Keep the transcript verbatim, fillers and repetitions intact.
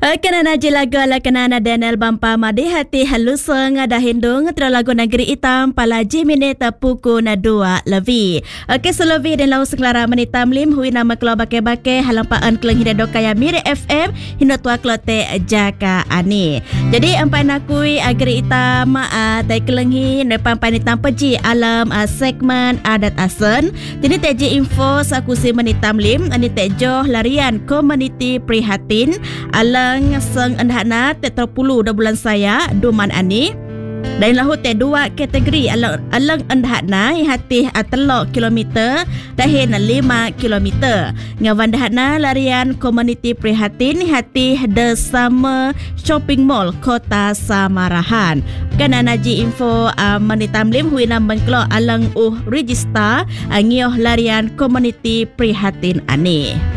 Kenana je lagu ala kenana Daniel Bampa madi hati haluseng ada hindung tera lagu negeri hitam pala jimine tapuku na dua lebih. Okey selebi dan lau seklara menitam lim hui nama keluar bake-bake halampaan keleng hidado kaya Miri F M hindot tua klote jaka ani. Jadi empai nakui agri hitam uh, tai kelenghi depan panitam peji alam uh, segmen adat asen. Jadi teji info sakusi menitam lim ani tejoh larian komuniti prihatin alam seng endahna tetrapuluh dah bulan saya duman ani dan lahu te dua kategori alang alang endahna hati telok kilometer dahin lima kilometer ngawan dahna larian komuniti prihatin hati the summer shopping mall kota Samarahan kana naji info uh, menitam lim hui nam bengklo alang uh register uh, ngioh larian komuniti prihatin ani.